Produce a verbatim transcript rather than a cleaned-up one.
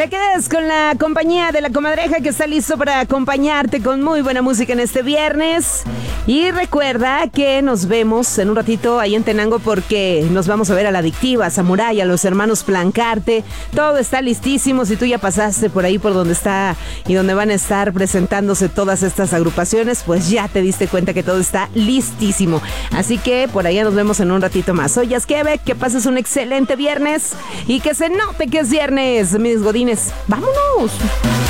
Te quedas con la compañía de la comadreja que está listo para acompañarte con muy buena música en este viernes. Y recuerda que nos vemos en un ratito ahí en Tenango porque nos vamos a ver a La Adictiva, a Samurai, a los hermanos Plancarte. Todo está listísimo. Si tú ya pasaste por ahí por donde está y donde van a estar presentándose todas estas agrupaciones, pues ya te diste cuenta que todo está listísimo. Así que por allá nos vemos en un ratito más. Soy Quebec, que pases un excelente viernes y que se note que es viernes, mis godines. ¡Vámonos!